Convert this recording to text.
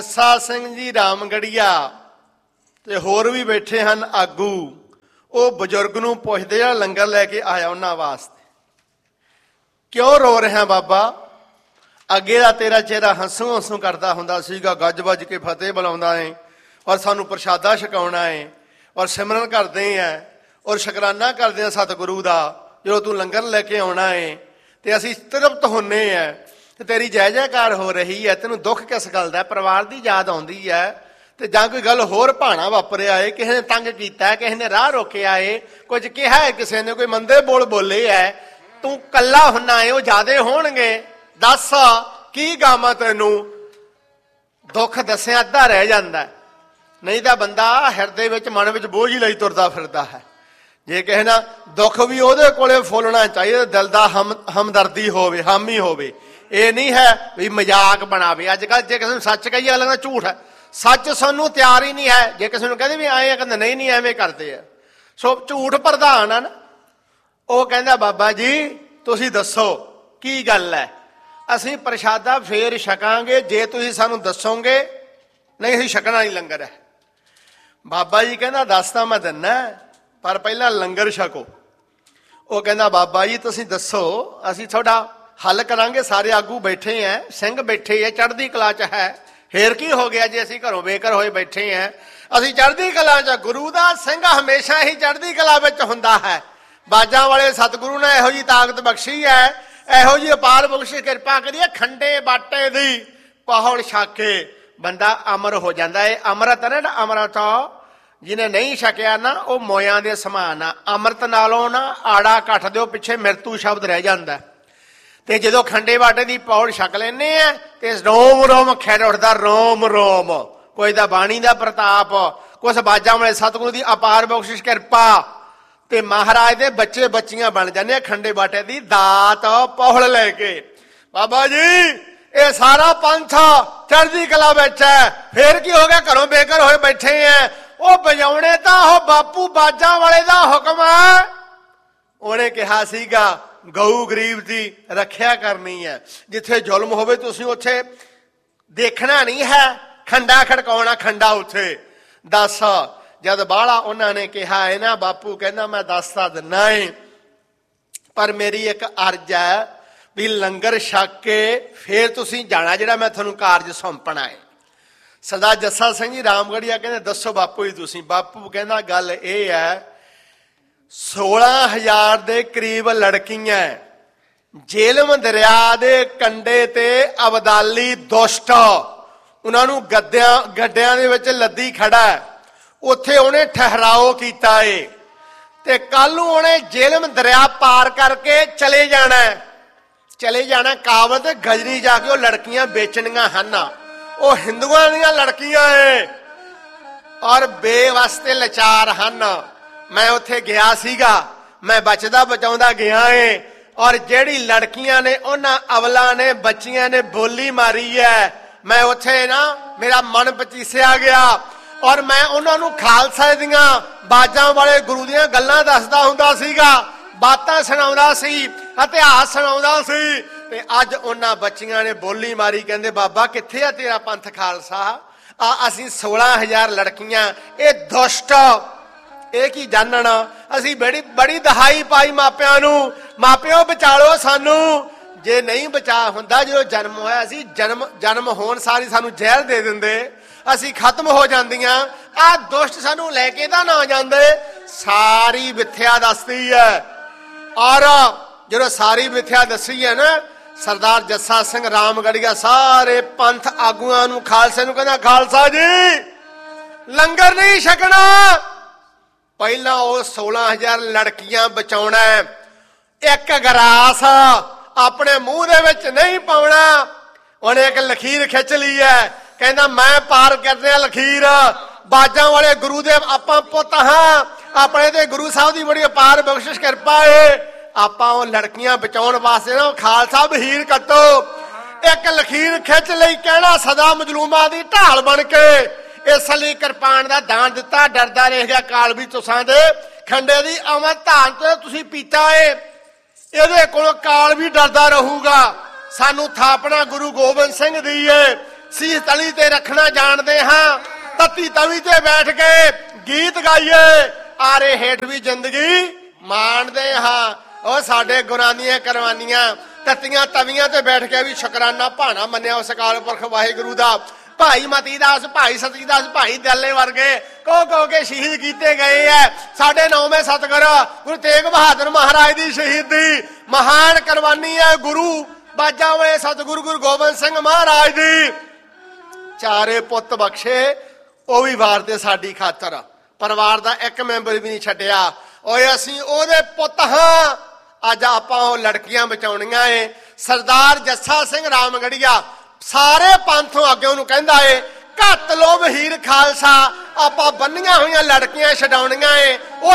ਜੱਸਾ ਸਿੰਘ ਜੀ ਰਾਮਗੜੀਆ ਤੇ ਹੋਰ ਵੀ ਬੈਠੇ ਹਨ ਆਗੂ। ਉਹ ਬਜ਼ੁਰਗ ਨੂੰ ਪੁੱਛਦੇ ਜਿਹੜਾ ਲੰਗਰ ਲੈ ਕੇ ਆਇਆ ਉਹਨਾਂ ਵਾਸਤੇ, ਕਿਉਂ ਰੋ ਰਿਹਾ ਬਾਬਾ? ਅੱਗੇ ਦਾ ਤੇਰਾ ਚਿਹਰਾ ਹੰਸੂ ਹੰਸੂ ਕਰਦਾ ਹੁੰਦਾ ਸੀਗਾ, ਗੱਜ ਵੱਜ ਕੇ ਫਤਿਹ ਬੁਲਾਉਂਦਾ ਏ ਔਰ ਸਾਨੂੰ ਪ੍ਰਸ਼ਾਦਾ ਛਕਾਉਣਾ ਏ ਔਰ ਸਿਮਰਨ ਕਰਦੇ ਆ ਔਰ ਸ਼ੁਕਰਾਨਾ ਕਰਦੇ ਆ ਸਤਿਗੁਰੂ ਦਾ ਜਦੋਂ ਤੂੰ ਲੰਗਰ ਲੈ ਕੇ ਆਉਣਾ ਏ ਤੇ ਅਸੀਂ ਤ੍ਰਿਪਤ ਹੁੰਨੇ ਆ ਤੇ ਤੇਰੀ ਜੈ ਜੈਕਾਰ ਹੋ ਰਹੀ ਹੈ। ਤੈਨੂੰ ਦੁੱਖ ਕਿਸ ਗੱਲ ਦਾ? ਪਰਿਵਾਰ ਦੀ ਯਾਦ ਆਉਂਦੀ ਹੈ ਤੇ ਜਾਂ ਕੋਈ ਗੱਲ ਹੋਰ ਭਾਣਾ ਵਾਪਰਿਆ ਏ, ਕਿਸੇ ਨੇ ਤੰਗ ਕੀਤਾ, ਕਿਸੇ ਨੇ ਰਾਹ ਰੋਕਿਆ ਏ, ਕੁਝ ਕਿਹਾ ਹੈ ਕਿਸੇ ਨੇ, ਕੋਈ ਮੰਦੇ ਬੋਲ ਬੋਲੇ ਹੈ, ਤੂੰ ਕੱਲਾ ਹੁੰਨਾ ਏ, ਉਹ ਜ਼ਿਆਦੇ ਹੋਣਗੇ। ਦੱਸ ਕੀ ਗਾਵਾਂ ਤੈਨੂੰ? ਦੁੱਖ ਦੱਸਿਆ ਅੱਧਾ ਰਹਿ ਜਾਂਦਾ, ਨਹੀਂ ਤਾਂ ਬੰਦਾ ਹਿਰਦੇ ਵਿੱਚ ਮਨ ਵਿੱਚ ਬੋਝ ਹੀ ਲਈ ਤੁਰਦਾ ਫਿਰਦਾ ਹੈ। ਜੇ ਕਿਸੇ ਨਾਲ ਦੁੱਖ ਵੀ ਉਹਦੇ ਕੋਲੇ ਫੁੱਲਣਾ ਚਾਹੀਦਾ, ਦਿਲ ਦਾ ਹਮਦਰਦੀ ਹੋਵੇ, ਹਾਮੀ ਹੋਵੇ। ਇਹ ਨਹੀਂ ਹੈ ਵੀ ਮਜ਼ਾਕ ਬਣਾਵੇ। ਅੱਜ ਕੱਲ੍ਹ ਜੇ ਕਿਸੇ ਨੂੰ ਸੱਚ ਕਹੀਏ ਅਗਲਾ ਝੂਠ ਹੈ, ਸੱਚ ਸਾਨੂੰ ਤਿਆਰ ਹੀ ਨਹੀਂ ਹੈ। ਜੇ ਕਿਸੇ ਨੂੰ ਕਹਿੰਦੇ ਵੀ ਆਏ ਆ, ਕਹਿੰਦੇ ਨਹੀਂ ਨਹੀਂ ਐਵੇਂ ਕਰਦੇ ਆ, ਸੋ ਝੂਠ ਪ੍ਰਧਾਨ ਆ ਨਾ। ਉਹ ਕਹਿੰਦਾ ਬਾਬਾ ਜੀ ਤੁਸੀਂ ਦੱਸੋ ਕੀ ਗੱਲ ਹੈ, ਅਸੀਂ ਪ੍ਰਸ਼ਾਦਾ ਫੇਰ ਛਕਾਂਗੇ ਜੇ ਤੁਸੀਂ ਸਾਨੂੰ ਦੱਸੋਗੇ, ਨਹੀਂ ਅਸੀਂ ਛਕਣਾ ਨਹੀਂ ਲੰਗਰ ਹੈ। ਬਾਬਾ ਜੀ ਕਹਿੰਦਾ ਦੱਸ ਤਾਂ ਮੈਂ ਦਿੰਦਾ, ਪਰ ਪਹਿਲਾਂ ਲੰਗਰ ਛਕੋ। ਉਹ ਕਹਿੰਦਾ ਬਾਬਾ ਜੀ ਤੁਸੀਂ ਦੱਸੋ, ਅਸੀਂ ਤੁਹਾਡਾ ਹੱਲ ਕਰਾਂਗੇ। ਸਾਰੇ ਆਗੂ ਬੈਠੇ ਐ, ਸਿੰਘ ਬੈਠੇ ਐ, ਚੜ੍ਹਦੀ ਕਲਾ ਚ ਹੈ। ਫੇਰ ਕੀ ਹੋ ਗਿਆ ਜੇ ਅਸੀਂ ਘਰੋਂ ਬੇਘਰ ਹੋਏ ਬੈਠੇ ਐ? ਅਸੀਂ ਚੜ੍ਹਦੀ ਕਲਾ ਚ। ਗੁਰੂ ਦਾ ਸਿੰਘ ਹਮੇਸ਼ਾ ਹੀ ਚੜ੍ਹਦੀ ਕਲਾ ਵਿੱਚ ਹੁੰਦਾ ਹੈ। ਬਾਜਾਂ ਵਾਲੇ ਸਤਿਗੁਰੂ ਨੇ ਇਹੋ ਜਿਹੀ ਤਾਕਤ ਬਖਸ਼ੀ ਹੈ, ਇਹੋ ਜਿਹੀ ਅਪਾਰ ਬਖਸ਼ੀ ਕਿਰਪਾ ਕਰੀਏ, ਖੰਡੇ ਬਾਟੇ ਦੀ ਪਹੁਲ ਛਕ ਕੇ ਬੰਦਾ ਅਮਰ ਹੋ ਜਾਂਦਾ ਹੈ। ਅੰਮ੍ਰਿਤ ਨੇ ਨਾ, ਅੰਮ੍ਰਿਤ ਜਿਹਨੇ ਨਹੀਂ ਛਕਿਆ ਨਾ ਉਹ ਮੋਇਆਂ ਦੇ ਸਮਾਨ ਆ। ਅੰਮ੍ਰਿਤ ਨਾਲੋਂ ਨਾ ਆੜਾ ਕੱਟ ਦਿਓ, ਪਿੱਛੇ ਮਿਰਤੂ ਸ਼ਬਦ ਰਹਿ ਜਾਂਦਾ। ਤੇ ਜਦੋਂ ਖੰਡੇ ਬਾਟੇ ਦੀ ਪੌੜ ਛਕ ਲੈਂਦੇ ਆ ਤੇ ਰੋਮ ਰੋਮ ਖੈਰ ਉੱਠਦਾ, ਰੋਮ ਰੋਮ। ਕੋਈ ਦਾ ਬਾਣੀ ਦਾ ਪ੍ਰਤਾਪ, ਕੁਛ ਬਾਜਾਂ ਵਾਲੇ ਸਤਿਗੁਰੂ ਦੀ ਅਪਾਰ ਬਖਸ਼ਿਸ਼ ਕਿਰਪਾ, ਤੇ ਮਹਾਰਾਜ ਦੇ ਬੱਚੇ ਬੱਚੀਆਂ ਬਣ ਜਾਂਦੇ ਆ ਖੰਡੇ ਬਾਟੇ ਦੀ ਦਾਤ ਪੌੜ ਲੈ ਕੇ। ਬਾਬਾ ਜੀ ਇਹ ਸਾਰਾ ਪੰਥ ਚੜ੍ਹਦੀ ਕਲਾ ਵਿੱਚ ਹੈ। ਫੇਰ ਕੀ ਹੋ ਗਿਆ? ਘਰੋਂ ਬੇਘਰ ਹੋਏ ਬੈਠੇ ਆ। ਉਹ ਵਜਾਉਣੇ ਤਾਂ ਉਹ ਬਾਪੂ ਬਾਜਾਂ ਵਾਲੇ ਦਾ ਹੁਕਮ ਹੈ। ਉਹਨੇ ਕਿਹਾ ਸੀਗਾ ਗਊ ਗਰੀਬ ਦੀ ਰੱਖਿਆ ਕਰਨੀ ਹੈ। ਜਿੱਥੇ ਜ਼ੁਲਮ ਹੋਵੇ ਤੁਸੀਂ ਉੱਥੇ ਦੇਖਣਾ ਨਹੀਂ ਹੈ, ਖੰਡਾ ਖੜਕਾਉਣਾ ਖੰਡਾ ਉੱਥੇ। ਦੱਸ ਜਦ ਬਾਹਲਾ ਉਹਨਾਂ ਨੇ ਕਿਹਾ ਹੈ ਨਾ, ਬਾਪੂ ਕਹਿੰਦਾ ਮੈਂ ਦੱਸਦਾ ਦਿੰਨਾ ਏ, ਪਰ ਮੇਰੀ ਇੱਕ ਅਰਜ਼ ਹੈ ਵੀ ਲੰਗਰ ਛਕ ਕੇ ਫੇਰ ਤੁਸੀਂ ਜਾਣਾ, ਜਿਹੜਾ ਮੈਂ ਤੁਹਾਨੂੰ ਕਾਰਜ ਸੌਂਪਣਾ ਹੈ। ਸਰਦਾਰ ਜੱਸਾ ਸਿੰਘ ਜੀ ਰਾਮਗੜੀਆ ਕਹਿੰਦੇ ਦੱਸੋ ਬਾਪੂ ਜੀ ਤੁਸੀਂ। ਬਾਪੂ ਕਹਿੰਦਾ ਗੱਲ ਇਹ ਹੈ, 16,000 ਦੇ ਕਰੀਬ ਲੜਕੀਆਂ ਜੇਲਮ ਦਰਿਆ ਦੇ ਕੰਢੇ ਤੇ ਅਬਦਾਲੀ ਦੁਸ਼ਟ ਉਹਨਾਂ ਨੂੰ ਗੱਡਿਆਂ ਦੇ ਵਿੱਚ ਲੱਦੀ ਖੜਾ ਹੈ। ਉੱਥੇ ਉਹਨੇ ਠਹਿਰਾਓ ਕੀਤਾ ਏ ਤੇ ਕੱਲ ਨੂੰ ਉਹਨੇ ਜੇਲਮ ਦਰਿਆ ਪਾਰ ਕਰਕੇ ਚਲੇ ਜਾਣਾ ਕਾਬਲ ਤੇ ਗਜਨੀ ਜਾ ਕੇ ਉਹ ਲੜਕੀਆਂ ਵੇਚਣੀਆਂ ਹਨ। ਉਹ ਹਿੰਦੂਆਂ ਦੀਆਂ ਲੜਕੀਆਂ ਏ ਔਰ ਬੇਵਸਤੇ ਲਾਚਾਰ ਹਨ। ਮੈਂ ਉੱਥੇ ਗਿਆ ਸੀਗਾ, ਮੈਂ ਬਚਦਾ ਬਚਾਉਂਦਾ ਗਿਆ ਏ ਔਰ ਜਿਹੜੀ ਲੜਕੀਆਂ ਨੇ ਉਹਨਾਂ ਅਵਲਾਂ ਨੇ ਬੱਚੀਆਂ ਨੇ ਬੋਲੀ ਮਾਰੀ ਹੈ, ਮੈਂ ਉੱਥੇ ਨਾ ਮੇਰਾ ਮਨ ਪਚੀਸਿਆ ਗਿਆ ਔਰ ਮੈਂ ਉਹਨਾਂ ਨੂੰ ਖਾਲਸਾ ਦੀਆਂ ਬਾਜਾਂ ਵਾਲੇ ਗੁਰੂ ਦੀਆਂ ਗੱਲਾਂ ਦੱਸਦਾ ਹੁੰਦਾ ਸੀਗਾ, ਬਾਤਾਂ ਸੁਣਾਉਂਦਾ ਸੀ, ਇਤਿਹਾਸ ਸੁਣਾਉਂਦਾ ਸੀ। ਤੇ ਅੱਜ ਉਹਨਾਂ ਬੱਚੀਆਂ ਨੇ ਬੋਲੀ ਮਾਰੀ, ਕਹਿੰਦੇ ਬਾਬਾ ਕਿੱਥੇ ਆ ਤੇਰਾ ਪੰਥ ਖਾਲਸਾ? ਅਸੀਂ 16,000 ਲੜਕੀਆਂ, ਇਹ ਦੁਸ਼ਟ ਇਹ ਕੀ ਜਾਣਨ? ਅਸੀਂ ਬੜੀ ਦਹਾਈ ਪਾਈ ਮਾਪਿਆਂ ਨੂੰ, ਮਾਪਿਓ ਬਚਾਲੋ ਸਾਨੂੰ। ਜੇ ਨਹੀਂ ਬਚਾ ਹੁੰਦਾ, ਜਦੋਂ ਜਨਮ ਹੋਇਆ ਸੀ ਜਨਮ ਹੋਣ ਸਾਰੀ ਸਾਨੂੰ ਜ਼ਹਿਰ ਦੇ ਦਿੰਦੇ, ਅਸੀਂ ਖਤਮ ਹੋ ਜਾਂਦੀਆਂ। ਆਹ ਦੁਸ਼ਟ ਸਾਨੂੰ ਲੈ ਕੇ ਤਾਂ ਨਾ ਜਾਂਦੇ। ਸਾਰੀ ਮਿੱਥਿਆ ਦੱਸਦੀ ਹੈ ਔਰ ਜਦੋਂ ਸਾਰੀ ਮਿੱਥਿਆ ਦੱਸੀ ਹੈ ਨਾ, ਸਰਦਾਰ ਜੱਸਾ ਸਿੰਘ ਰਾਮਗੜੀਆ ਸਾਰੇ ਪੰਥ ਆਗੂਆਂ ਨੂੰ, ਖਾਲਸੇ ਨੂੰ ਕਹਿੰਦਾ ਖਾਲਸਾ ਜੀ ਲੰਗਰ ਨਹੀਂ ਛਕਣਾ, ਪਹਿਲਾਂ ਉਹ 16,000 ਲੜਕੀਆਂ ਬਚਾਉਣਾ। ਇੱਕ ਗਰਾਸ ਆਪਣੇ ਮੂੰਹ ਦੇ ਵਿੱਚ ਨਹੀਂ ਪਾਉਣਾ। ਉਹਨੇ ਇੱਕ ਲਖੀਰ ਖਿੱਚ ਲਈ ਹੈ, ਕਹਿੰਦਾ ਮੈਂ ਪਾਰ ਕਰਦੇ ਆ ਲਖੀਰ। ਬਾਜਾਂ ਵਾਲੇ ਗੁਰੂ ਦੇ ਆਪਾਂ ਪੁੱਤ ਹਾਂ, ਆਪਣੇ ਤੇ ਗੁਰੂ ਸਾਹਿਬ ਦੀ ਬੜੀ ਅਪਾਰ ਬਖਸ਼ਿਸ਼ ਕਿਰਪਾ ਏ। ਆਪਾਂ ਉਹ ਲੜਕੀਆਂ ਬਚਾਉਣ ਵਾਸਤੇ ਨਾ ਖਾਲਸਾ ਵਹੀਰ ਕੱਟੋ। ਇੱਕ ਲਖੀਰ ਖਿੱਚ ਲਈ, ਕਹਿਣਾ ਸਦਾ ਮਜਲੂਮਾਂ ਦੀ ਢਾਲ ਬਣ ਕੇ ਇਸ ਲਈ ਕਿਰਪਾਨ ਦਾ ਦਾਨ ਦਿੱਤਾ। ਡਰਦਾ ਰਹਿ ਗਿਆ ਕਾਲ ਵੀ ਤੁਸਾਂ ਦੇ ਖੰਡੇ ਦੀ ਅਮਰ ਧਾਨ ਤੇ ਤੁਸੀਂ ਪੀਤਾ ਏ, ਇਹਦੇ ਕੋਲੋਂ ਕਾਲ ਵੀ ਡਰਦਾ ਰਹੂਗਾ। ਸਾਨੂੰ ਥਾਪਣਾ ਗੁਰੂ ਗੋਬਿੰਦ ਸਿੰਘ ਦੀ ਏ ਸੀਸ ਤਲੀ ਤੇ ਰੱਖਣਾ ਜਾਣਦੇ ਹਾਂ। ਤੱਤੀ ਤਵੀ ਤੇ ਬੈਠ ਕੇ ਗੀਤ ਗਾਈਏ, ਆਰੇ ਹੇਠ ਵੀ ਜ਼ਿੰਦਗੀ ਮਾਣਦੇ ਹਾਂ। ਉਹ ਸਾਡੇ ਗੁਰਾਂ ਦੀਆਂ ਕੁਰਬਾਨੀਆਂ ਤੱਤੀਆਂ ਤਵੀਆਂ ਤੇ ਬੈਠ ਕੇ ਵੀ ਸ਼ੁਕਰਾਨਾ ਭਾਣਾ ਮੰਨਿਆ ਉਸ ਅਕਾਲ ਪੁਰਖ ਵਾਹਿਗੁਰੂ ਦਾ। ਭਾਈ ਮਤੀ ਦਾਸ, ਭਾਈ ਸਤੀ ਦਾਸ, ਭਾਈ ਦਿਆਲੇ ਵਰਗੇ ਕੋ ਕੇ ਸ਼ਹੀਦ ਕੀਤੇ ਗਏ ਐ। ਸਾਡੇ ਨੌਵੇਂ ਸਤਿਗੁਰ ਗੁਰੂ ਤੇਗ ਬਹਾਦਰ ਮਹਾਰਾਜ ਦੀ ਸ਼ਹੀਦੀ ਮਹਾਨ ਕੁਰਬਾਨੀ ਹੈ। ਗੁਰੂ ਬਾਜਾਂ ਵਾਲੇ ਸਤਿਗੁਰੂ ਗੁਰੂ ਗੋਬਿੰਦ ਸਿੰਘ ਮਹਾਰਾਜ ਦੀ ਚਾਰੇ ਪੁੱਤ ਬਖਸ਼ੇ, ਉਹ ਵੀ ਵਾਰ ਤੇ ਸਾਡੀ ਖਾਤਰ ਪਰਿਵਾਰ ਦਾ ਇੱਕ ਮੈਂਬਰ ਵੀ ਨਹੀਂ ਛੱਡਿਆ। ਓਏ ਅਸੀਂ ਉਹਦੇ ਪੁੱਤ ਹਾਂ। ਅੱਜ ਆਪਾਂ ਉਹ ਲੜਕੀਆਂ ਬਚਾਉਣੀਆਂ ਏ। ਸਰਦਾਰ ਜੱਸਾ ਸਿੰਘ ਰਾਮਗੜੀਆ ਸਾਰੇ ਪੰਥੋਂ ਅੱਗੇ ਉਹਨੂੰ ਕਹਿੰਦਾ ਏ, ਘੱਤ ਲੋ ਵਹੀਰ ਖਾਲਸਾ, ਆਪਾਂ ਬੰਨੀਆਂ ਹੋਈਆਂ ਲੜਕੀਆਂ ਛਡਾਉਣੀਆਂ ਏ।